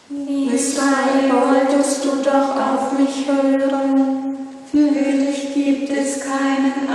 Israel, wolltest du doch auf mich hören. Für dich gibt es keinen